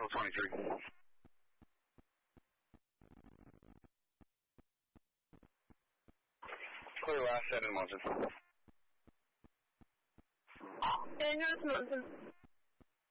Nashville 23. Clear last set in Munson. Daniel, it's Munson.